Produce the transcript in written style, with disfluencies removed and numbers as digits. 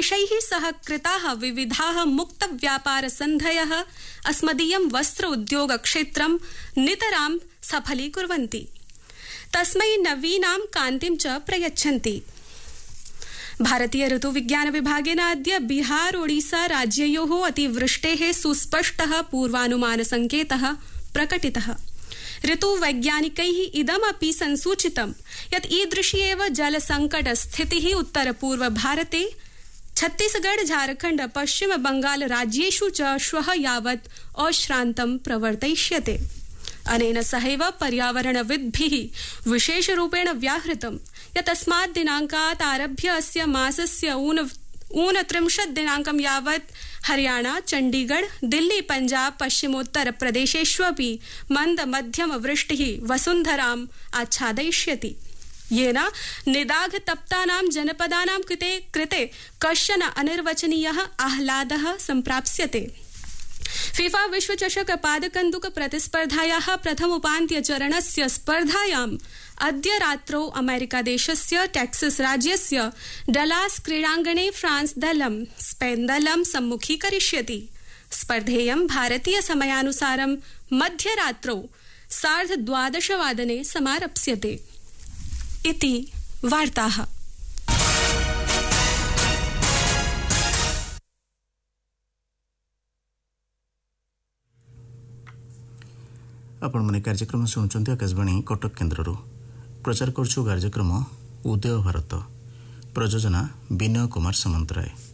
देशैः सह कृताः विविधाः मुक्तव्यापारसन्धयः अस्मदीयं वस्त्र उद्योगक्षेत्रं नितरां सफलीकुर्वन्ति, तस्मै नवीनां कान्तिं च प्रयच्छन्ति। भारतीय ऋतुविज्ञान विभागेन अद्य बिहार ओडिशा राज्ययोः अतिवृष्टेः सुस्पष्टः पूर्वानुमानसंकेतः प्रकटितः। ऋतुवैज्ञानिकैः इदमपि संसूचितं यत् ईदृशी एव जलसङ्कटस्थितिः उत्तरपूर्वभारते छत्तीसगढ़, झारखण्ड, पश्चिम बंगाल राज्येषु च श्वः यावत् अश्रान्तं प्रवर्तयिष्यते। अनेन सहैव पर्यावरणविद्भिः विशेषरूपेण व्याहृतं यत् अस्मात् दिनाङ्कात् आरभ्य अस्य मासस्य 29 दिनाङ्कं यावत् हरियाणा, चण्डीगढ़, दिल्ली, पञ्जाब, पश्चिमोत्तरप्रदेशेष्वपि मन्दमध्यमवृष्टिः वसुन्धराम् आच्छादयिष्यति, येन निदाघतप्तानां जनपदानां कृते कश्चन अनिर्वचनीयः आह्लादः सम्प्राप्स्यते। फीफा विश्वचषक पादकन्दुक प्रतिस्पर्धायाः प्रथमोपान्त्यचरणस्य स्पर्धायाम् अद्य रात्रौ अमेरिकादेशस्य टेक्सास राज्यस्य डलास क्रीडाङ्गणे फ्रांस दलं स्पेन दलं सम्मुखीकरिष्यति। स्पर्धेयं भारतीय समयानुसारं मध्यरात्रौ 12:30 समारप्स्यते। इति वार्ताः। आपण माने कार्यक्रम शुणुचंती आकाशवाणी कटक केन्द्ररू। प्रचार करछु कार्यक्रम उदय भारत। प्रयोजना विनय कुमार सामंतराय।